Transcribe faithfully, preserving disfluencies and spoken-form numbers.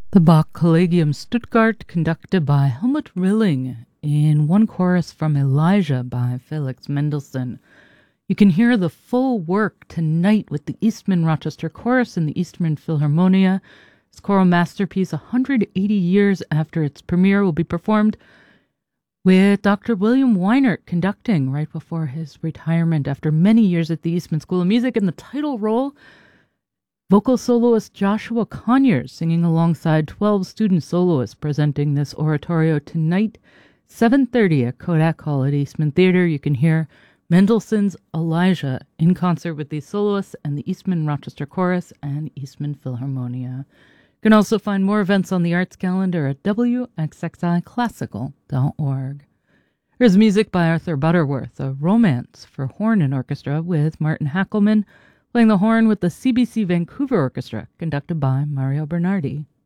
The Bach Collegium Stuttgart, conducted by Helmut Rilling, in one chorus from Elijah by Felix Mendelssohn. You can hear the full work tonight with the Eastman Rochester Chorus in the Eastman Philharmonia. This choral masterpiece, one hundred eighty years after its premiere, will be performed with Doctor William Weinert conducting right before his retirement after many years at the Eastman School of Music. In the title role, vocal soloist Joshua Conyers singing alongside twelve student soloists presenting this oratorio tonight, seven thirty at Kodak Hall at Eastman Theater. You can hear Mendelssohn's Elijah in concert with these soloists and the Eastman Rochester Chorus and Eastman Philharmonia. You can also find more events on the arts calendar at w x x i classical dot org. Here's music by Arthur Butterworth, a romance for horn and orchestra with Martin Hackelman playing the horn with the C B C Vancouver Orchestra, conducted by Mario Bernardi.